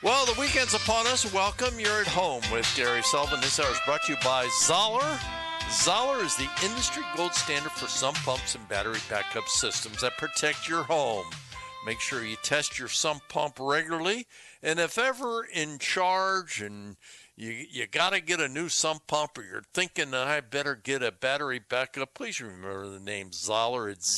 Well, the weekend's upon us. Welcome. You're at home with Gary Sullivan. This hour is brought to you by Zoller. Zoller is the industry gold standard for sump pumps and battery backup systems that protect your home. Make sure you test your sump pump regularly. And if ever in charge and you got to get a new sump pump, or you're thinking I better get a battery backup, please remember the name Zoller. It's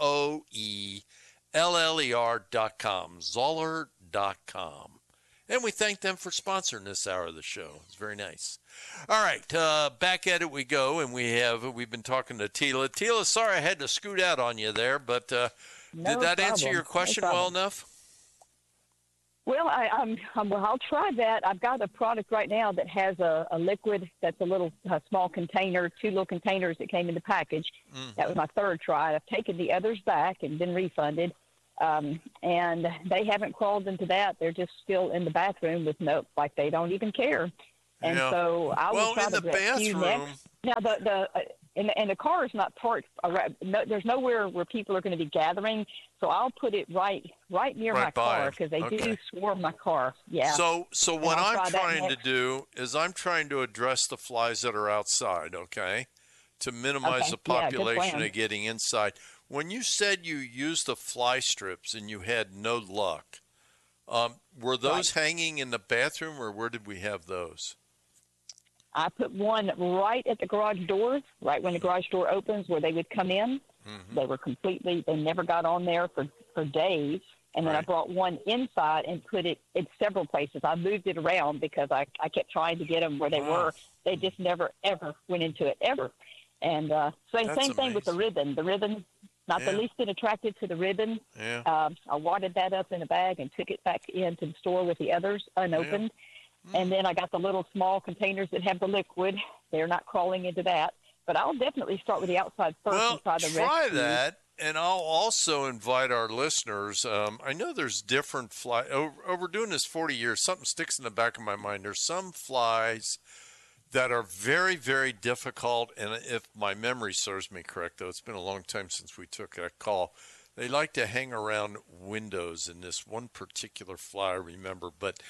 ZOELLER.com. Zoller.com. And we thank them for sponsoring this hour of the show. It's very nice. All right, back at it we go, and we've been talking to Tila. Tila, sorry I had to scoot out on you there, but did that answer your question well enough? Well, I'll try that. I've got a product right now that has a liquid that's a small container, 2 little containers that came in the package. Mm-hmm. That was my third try. I've taken the others back and been refunded. And they haven't crawled into that. They're just still in the bathroom with like they don't even care. And so I will try to rescue next. Now the car is not parked around. No, there's nowhere where people are going to be gathering. So I'll put it right near my car, because they do swarm my car. Yeah. So what I'm trying to do is I'm trying to address the flies that are outside. Okay. To minimize the population of getting inside. When you said you used the fly strips and you had no luck, were those hanging in the bathroom, or where did we have those? I put one right at the garage door, right when the garage door opens, where they would come in. Mm-hmm. They never got on there for days. And then I brought one inside and put it in several places. I moved it around because I kept trying to get them where they were. They just never, ever went into it, ever. And same thing with the ribbon. The ribbon, not the least bit attracted to the ribbon. Yeah. I wadded that up in a bag and took it back into the store with the others unopened. Yeah. And then I got the little small containers that have the liquid. They're not crawling into that. But I'll definitely start with the outside first and try the rescue. Try that. And I'll also invite our listeners. I know there's different flies. Over doing this 40 years, something sticks in the back of my mind. There's some flies that are very, very difficult, and if my memory serves me correct, though it's been a long time since we took that call, they like to hang around windows, in this one particular fly I remember, but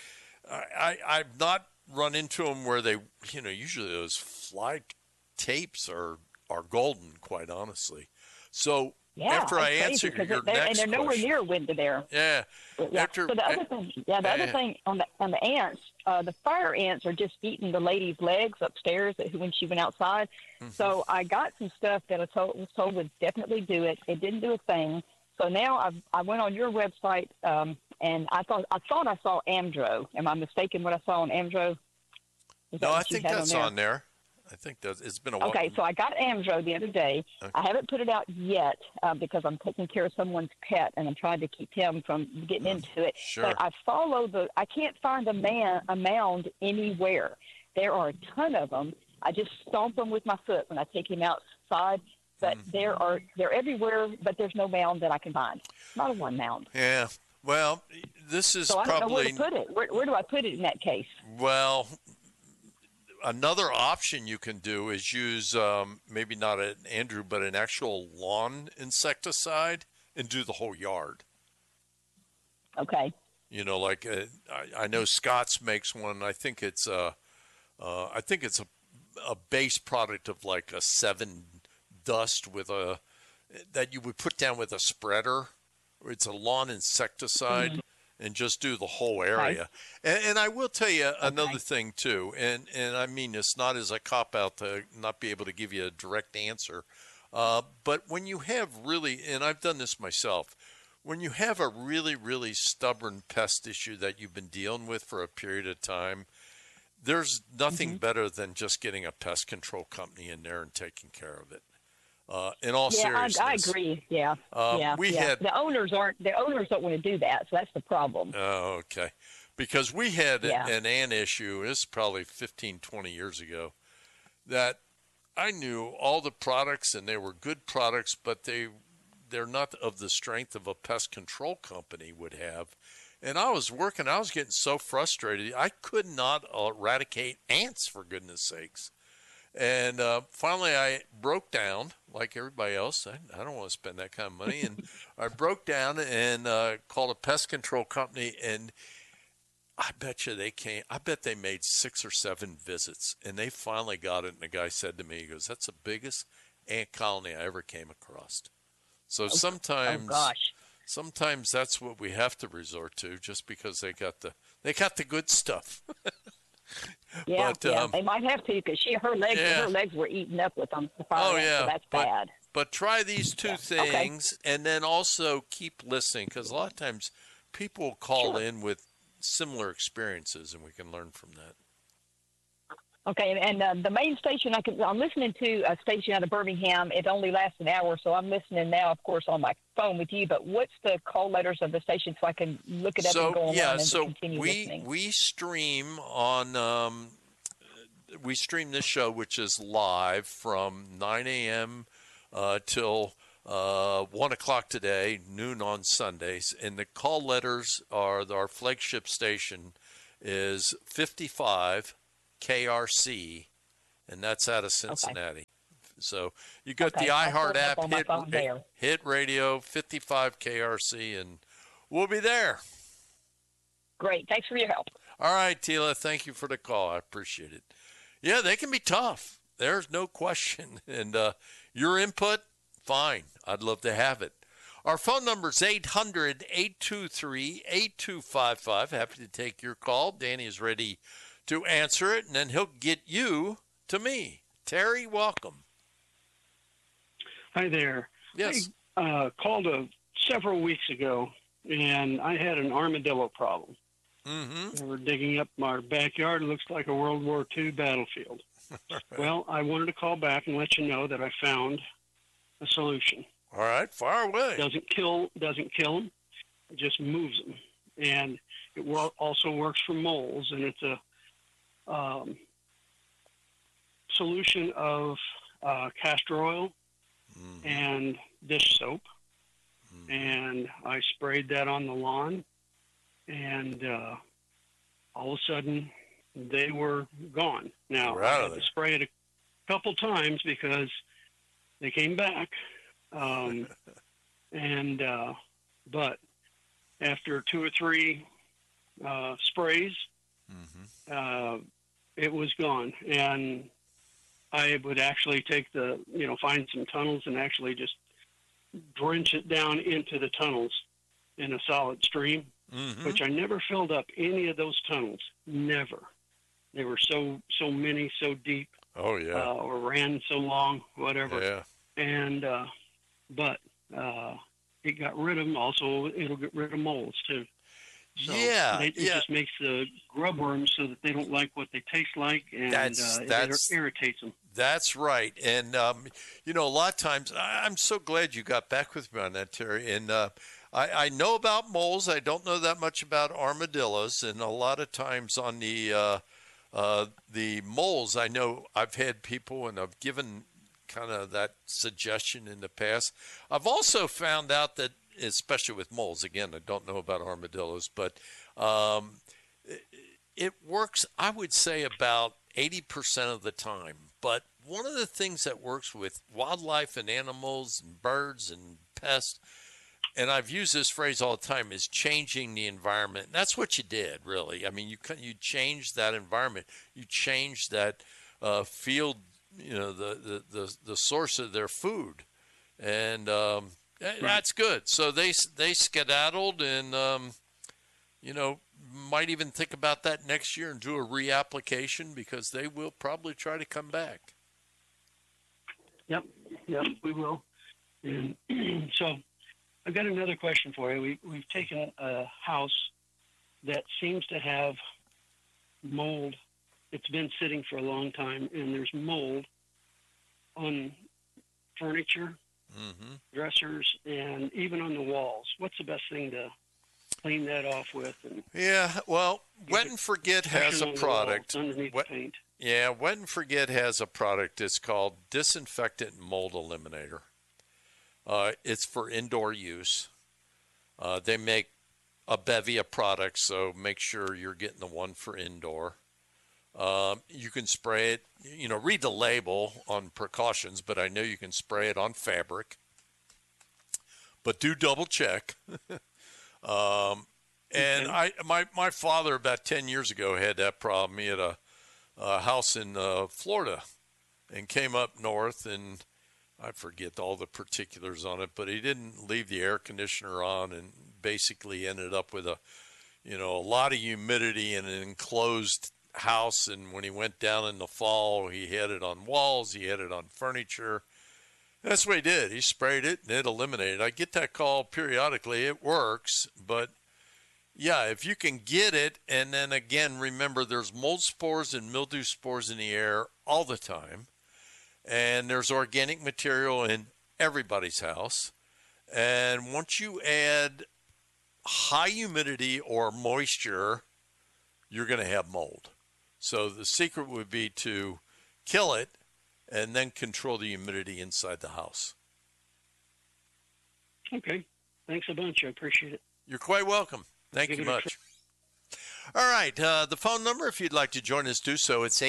I've not run into them where they, usually those fly tapes are golden, quite honestly. So after I answer your next question. And they're nowhere near a window there. Yeah. So the other thing on the ants, the fire ants are just eating the lady's legs upstairs when she went outside. Mm-hmm. So I got some stuff that was told would definitely do it. It didn't do a thing. So now I went on your website, and I thought I saw Amdro. Am I mistaken what I saw on Amdro? No, I think that's on there. I think it's been a while. Okay, so I got Amdro the other day. Okay. I haven't put it out yet because I'm taking care of someone's pet, and I'm trying to keep him from getting into it. Sure. But I can't find a mound anywhere. There are a ton of them. I just stomp them with my foot when I take him outside. But they're everywhere, but there's no mound that I can find. Not a one mound. Yeah. Well, this is so probably... I don't know where to put it. Where do I put it in that case? Well, another option you can do is use maybe not an Andrew, but an actual lawn insecticide and do the whole yard. Okay. Like I know Scott's makes one. I think it's a base product of like a 7 dust that you would put down with a spreader. It's a lawn insecticide. Mm-hmm. And just do the whole area. Okay. And I will tell you another thing, too, and I mean this not as a cop-out to not be able to give you a direct answer, but when you have really, and I've done this myself, when you have a really, really stubborn pest issue that you've been dealing with for a period of time, there's nothing better than just getting a pest control company in there and taking care of it. In all seriousness, I agree. Yeah, the owners don't want to do that, so that's the problem. Oh, okay. Because we had an ant issue. This is probably 15, 20 years ago. That I knew all the products, and they were good products, but they're not of the strength of a pest control company would have. And I was getting so frustrated. I could not eradicate ants, for goodness sakes. And finally, I broke down, like everybody else. I don't want to spend that kind of money. And I broke down and called a pest control company. And I bet you they came. I bet they made 6 or 7 visits, and they finally got it. And the guy said to me, he goes, "That's the biggest ant colony I ever came across." So Oh gosh. sometimes that's what we have to resort to, just because they got the good stuff. Yeah, But, yeah. They might have to because her legs were eaten up with them. Oh yeah, so that's bad. But try these two things, and then also keep listening, because a lot of times people will call in with similar experiences, and we can learn from that. Okay, and the main station I'm listening to a station out of Birmingham. It only lasts an hour, so I'm listening now, of course, on my phone with you. But what's the call letters of the station so I can look it up and go online and continue listening? We stream on. We stream this show, which is live from 9 a.m. Till 1 o'clock today, noon on Sundays. And the call letters are our flagship station is 55 KRC, and that's out of Cincinnati. Okay. So you got the iHeart app, hit radio, 55 KRC, and we'll be there. Great. Thanks for your help. All right, Tila, thank you for the call. I appreciate it. Yeah, they can be tough. There's no question. And your input, fine. I'd love to have it. Our phone number is 800-823-8255. Happy to take your call. Danny is ready to answer it, and then he'll get you to me. Terry, welcome. Hi there. Yes. I called several weeks ago, and I had an armadillo problem. Mm-hmm. We were digging up our backyard. It looks like a World War II battlefield. Right. Well, I wanted to call back and let you know that I found a solution. All right, far away. Doesn't kill them. It just moves them. And it also works for moles, and it's a solution of castor oil and dish soap. And I sprayed that on the lawn, and all of a sudden they were gone. Now, I had to spray it a couple times because they came back. But after 2 or 3 sprays, it was gone. And I would actually take find some tunnels and actually just drench it down into the tunnels in a solid stream, which I never filled up any of those tunnels. Never. They were so many, so deep. Oh, yeah. Or ran so long, whatever. Yeah. And, but it got rid of them. Also, it'll get rid of moles, too. So it just makes the grub worms so that they don't like what they taste like, and it irritates them. That's right. And, a lot of times, I'm so glad you got back with me on that, Terry. And I know about moles. I don't know that much about armadillos. And a lot of times on the moles, I know I've had people, and I've given kind of that suggestion in the past. I've also found out that, especially with moles, again, I don't know about armadillos, but it works, I would say, about 80% of the time. But one of the things that works with wildlife and animals and birds and pests, and I've used this phrase all the time, is changing the environment. And that's what you did, really. I mean, you changed that environment. You changed that field, the source of their food. And that's good. So they skedaddled, and might even think about that next year and do a reapplication, because they will probably try to come back. Yep, we will. And so I've got another question for you. We've taken a house that seems to have mold. It's been sitting for a long time, and there's mold on furniture, dressers, and even on the walls. What's the best thing to clean that off with? Wet and Forget has a product. Underneath the paint. Yeah, Wet and Forget has a product. It's called Disinfectant Mold Eliminator. It's for indoor use. They make a bevy of products, so make sure you're getting the one for indoor. You can spray it, read the label on precautions, but I know you can spray it on fabric. But do double check. And my father about 10 years ago had that problem. He had a house in Florida and came up north, and I forget all the particulars on it, but he didn't leave the air conditioner on and basically ended up with a lot of humidity in an enclosed house. And when he went down in the fall, he had it on walls, he had it on furniture. That's what he did. He sprayed it and it eliminated. I get that call periodically. It works, but yeah, if you can get it, and then again, remember there's mold spores and mildew spores in the air all the time, and there's organic material in everybody's house. And once you add high humidity or moisture, you're going to have mold. So the secret would be to kill it and then control the humidity inside the house. Okay. Thanks a bunch. I appreciate it. You're quite welcome. Thank you much. All right. The phone number, if you'd like to join us, do so. It's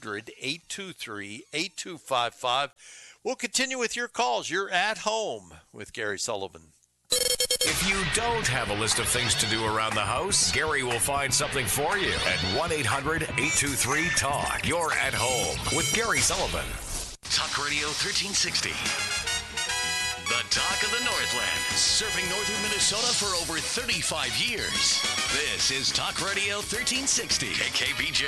800-823-8255. We'll continue with your calls. You're at home with Gary Sullivan. If you don't have a list of things to do around the house, Gary will find something for you at 1-800-823-TALK. You're at home with Gary Sullivan. Talk Radio 1360. The talk of the Northland. Serving northern Minnesota for over 35 years. This is Talk Radio 1360. KKBJ.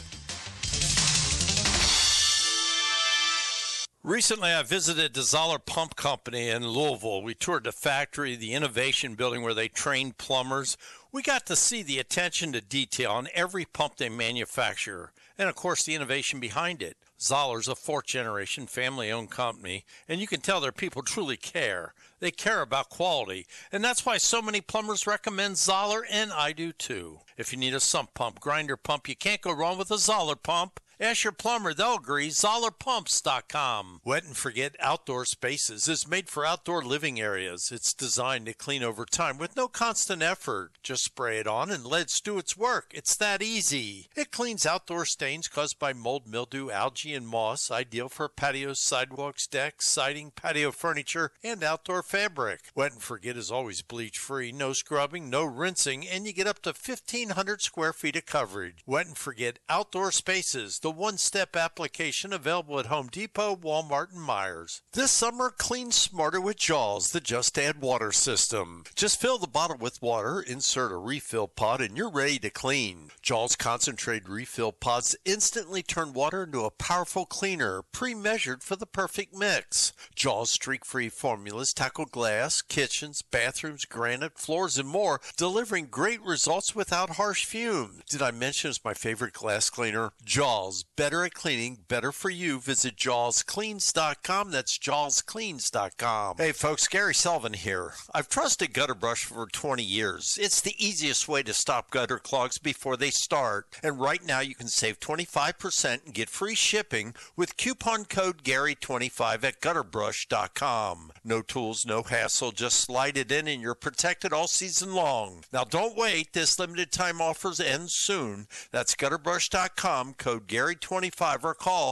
Recently, I visited the Zoller Pump Company in Louisville. We toured the factory, the innovation building where they train plumbers. We got to see the attention to detail on every pump they manufacture, and of course the innovation behind it. Zoller's a fourth-generation family-owned company, and you can tell their people truly care. They care about quality, and that's why so many plumbers recommend Zoller, and I do too. If you need a sump pump, grinder pump, you can't go wrong with a Zoller pump. Ask your plumber, they'll agree. ZollerPumps.com. Wet and Forget Outdoor Spaces is made for outdoor living areas. It's designed to clean over time with no constant effort. Just spray it on and let it do its work. It's that easy. It cleans outdoor stains caused by mold, mildew, algae, and moss. Ideal for patios, sidewalks, decks, siding, patio furniture, and outdoor fabric. Wet and Forget is always bleach-free, no scrubbing, no rinsing, and you get up to 1,500 square feet of coverage. Wet and Forget Outdoor Spaces, the one-step application available at Home Depot, Walmart, and Meijer. This summer, clean smarter with Jaws, the Just Add Water system. Just fill the bottle with water, insert a refill pod, and you're ready to clean. Jaws concentrated refill pods instantly turn water into a powerful cleaner, pre-measured for the perfect mix. Jaws streak-free formulas tackle glass, kitchens, bathrooms, granite, floors, and more, delivering great results without harsh fumes. Did I mention it's my favorite glass cleaner? Jaws. Better at cleaning, better for you. Visit JawsCleans.com. That's JawsCleans.com. Hey folks, Gary Sullivan here. I've trusted Gutter Brush for 20 years. It's the easiest way to stop gutter clogs before they start. And right now you can save 25% and get free shipping with coupon code Gary25 at GutterBrush.com. No tools, no hassle. Just slide it in and you're protected all season long. Now don't wait. This limited time offers end soon. That's GutterBrush.com, code Gary25, or call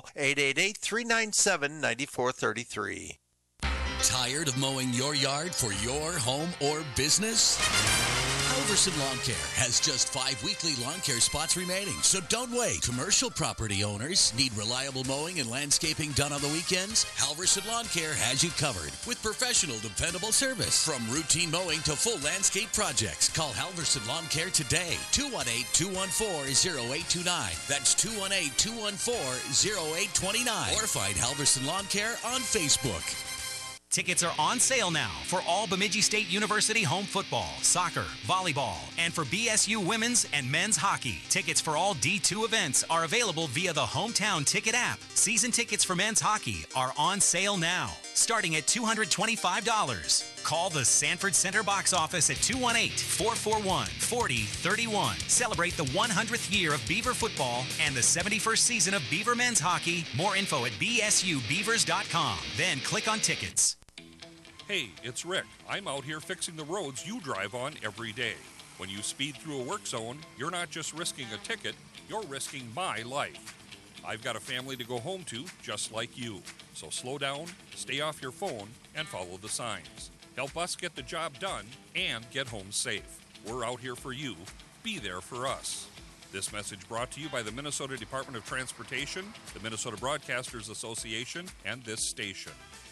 888-397-9433. Tired of mowing your yard for your home or business? Halverson Lawn Care has just 5 weekly lawn care spots remaining, so don't wait. Commercial property owners need reliable mowing and landscaping done on the weekends? Halverson Lawn Care has you covered with professional, dependable service. From routine mowing to full landscape projects, call Halverson Lawn Care today. 218-214-0829. That's 218-214-0829. Or find Halverson Lawn Care on Facebook. Tickets are on sale now for all Bemidji State University home football, soccer, volleyball, and for BSU women's and men's hockey. Tickets for all D2 events are available via the Hometown Ticket app. Season tickets for men's hockey are on sale now, starting at $225. Call the Sanford Center box office at 218-441-4031. Celebrate the 100th year of Beaver football and the 71st season of Beaver men's hockey. More info at bsubeavers.com. Then click on tickets. Hey, it's Rick. I'm out here fixing the roads you drive on every day. When you speed through a work zone, you're not just risking a ticket, you're risking my life. I've got a family to go home to just like you. So slow down, stay off your phone, and follow the signs. Help us get the job done and get home safe. We're out here for you. Be there for us. This message brought to you by the Minnesota Department of Transportation, the Minnesota Broadcasters Association, and this station.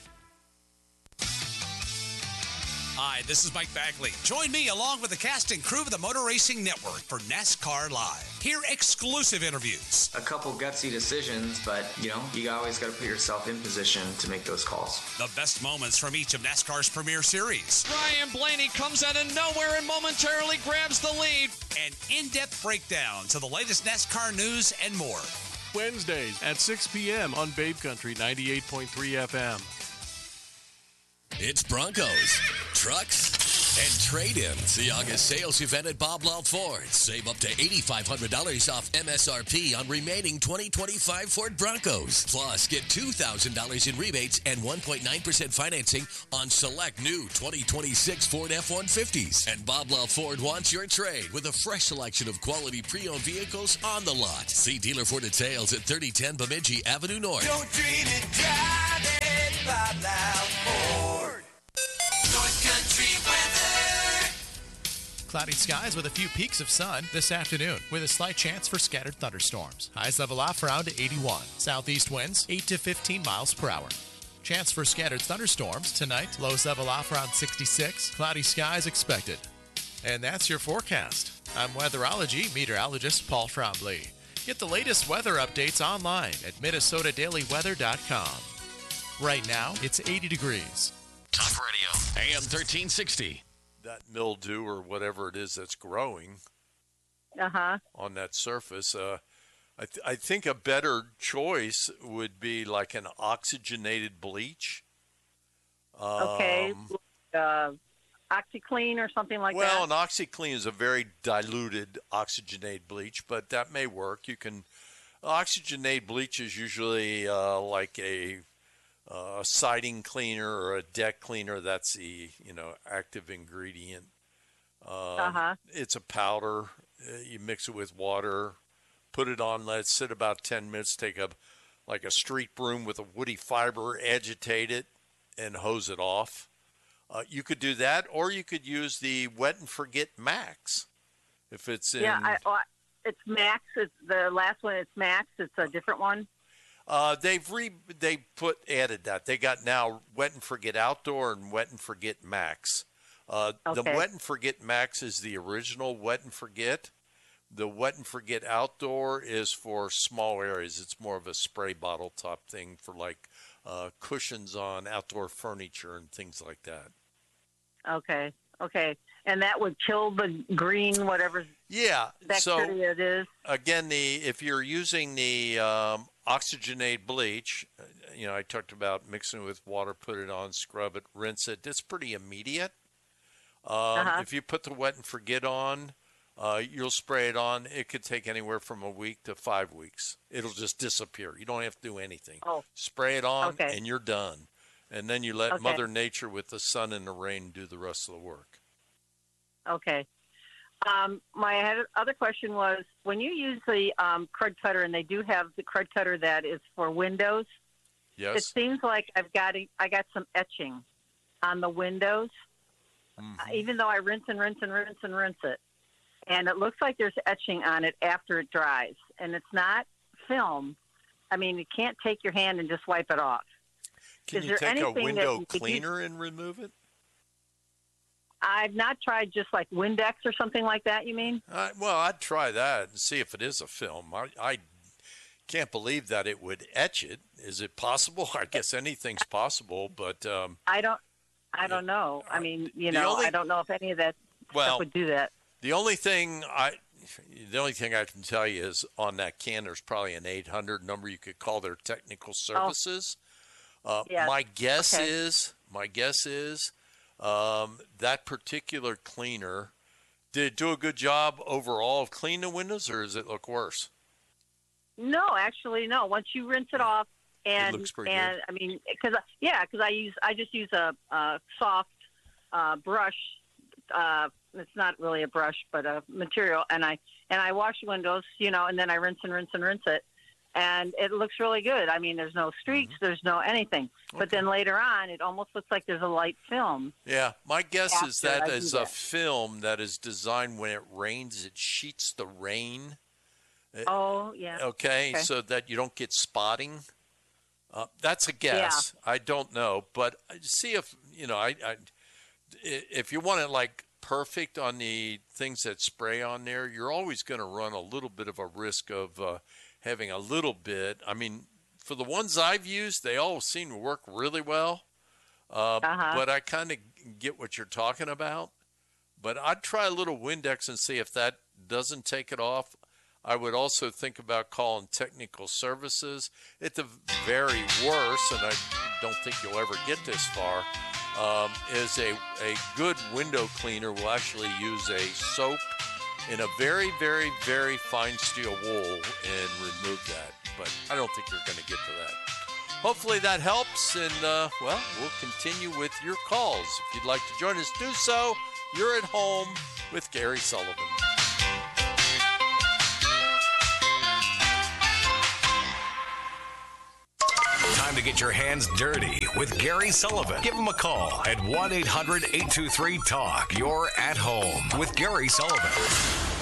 Hi, this is Mike Bagley. Join me along with the cast and crew of the Motor Racing Network for NASCAR Live. Hear exclusive interviews. A couple gutsy decisions, but, you always got to put yourself in position to make those calls. The best moments from each of NASCAR's premier series. Ryan Blaney comes out of nowhere and momentarily grabs the lead. And in-depth breakdowns of the latest NASCAR news and more. Wednesdays at 6 p.m. on Babe Country 98.3 FM. It's Broncos, trucks, and trade-ins. The August sales event at Bob Lalt Ford. Save up to $8,500 off MSRP on remaining 2025 Ford Broncos. Plus, get $2,000 in rebates and 1.9% financing on select new 2026 Ford F-150s. And Bob Lalt Ford wants your trade with a fresh selection of quality pre-owned vehicles on the lot. See dealer for details at 3010 Bemidji Avenue North. Don't dream it, drive it, Bob Lalt Ford. North Country weather. Cloudy skies with a few peaks of sun this afternoon with a slight chance for scattered thunderstorms. Highs level off around 81. Southeast winds 8 to 15 miles per hour. Chance for scattered thunderstorms tonight. Lows level off around 66. Cloudy skies expected. And that's your forecast. I'm weatherology meteorologist Paul Trombley. Get the latest weather updates online at minnesotadailyweather.com. Right now, it's 80 degrees. Talk Radio, AM 1360. That mildew or whatever it is that's growing on that surface, I think a better choice would be like an oxygenated bleach. OxyClean or something like that? Well, an OxyClean is a very diluted oxygenated bleach, but that may work. You can oxygenated bleach is usually like a siding cleaner or a deck cleaner. That's the active ingredient. It's a powder. You mix it with water, put it on, let it sit about 10 minutes. Take a street broom with a woody fiber, agitate it, and hose it off. You could do that, or you could use the Wet and Forget Max. If it's in, it's Max. It's the last one. It's Max. It's a different one. Added that. They got now Wet and Forget Outdoor and Wet and Forget Max. The Wet and Forget Max is the original Wet and Forget. The Wet and Forget Outdoor is for small areas. It's more of a spray bottle top thing for like cushions on outdoor furniture and things like that. Okay. And that would kill the green, whatever bacteria it is? Again, if you're using the oxygenated bleach, I talked about mixing it with water, put it on, scrub it, rinse it. It's pretty immediate. If you put the Wet and Forget on, you'll spray it on. It could take anywhere from a week to 5 weeks. It'll just disappear. You don't have to do anything. Spray it on, and you're done. And then you let Mother Nature with the sun and the rain do the rest of the work. Okay. My other question was, when you use the crud cutter, and they do have the crud cutter that is for windows, yes, it seems like I got some etching on the windows, even though I rinse and rinse and rinse and rinse it. And it looks like there's etching on it after it dries. And it's not film. I mean, you can't take your hand and just wipe it off. Can you take a window cleaner and remove it? I've not tried just like Windex or something like that, you mean? Well, I'd try that and see if it is a film. I can't believe that it would etch it. Is it possible? I guess anything's possible, but I don't know. I mean, I don't know if any of that stuff would do that. The only thing I can tell you is on that can, there's probably an 800 number you could call their technical services. Yes. My guess is that particular cleaner, did it do a good job overall of cleaning the windows, or does it look worse? No, actually, no. Once you rinse it off, and it looks pretty good. I mean, because I just use a soft brush. It's not really a brush, but a material, and I wash the windows, and then I rinse and rinse and rinse it. and it looks really good. I mean, there's no streaks, there's no anything. But then later on, it almost looks like there's a light film. Yeah, my guess is After that I is do a that. film that is designed when it rains, it sheets the rain. Oh, yeah. Okay, so that you don't get spotting. That's a guess. I don't know, but see if if you want it like perfect on the things that spray on there, you're always going to run a little bit of a risk of having a little bit. I mean, for the ones I've used, they all seem to work really well. But I kind of get what you're talking about. But I'd try a little Windex and see if that doesn't take it off. I would also think about calling technical services. At the very worst, and I don't think you'll ever get this far, is a good window cleaner will actually use a soap in a very, very, very fine steel wool and remove that. But I don't think you're going to get to that. Hopefully that helps, and, we'll continue with your calls. If you'd like to join us, do so. You're at home with Gary Sullivan. Time to get your hands dirty with Gary Sullivan. Give him a call at 1-800-823-TALK. You're at home with Gary Sullivan.